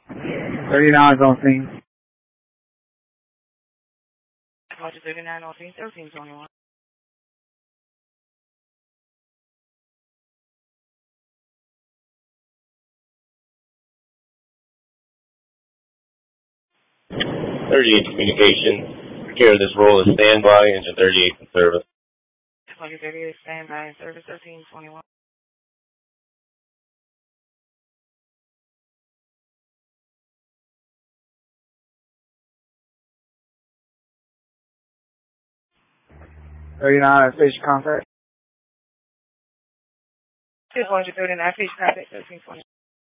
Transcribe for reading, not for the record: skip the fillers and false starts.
39 on scene. Roger, 39 on scene, 1321. Communication. Take care of this role is standby, engine 38 in service. Roger, 38 standby in service, 1321. Fish contact. Roger, 39 fish contact, 1320.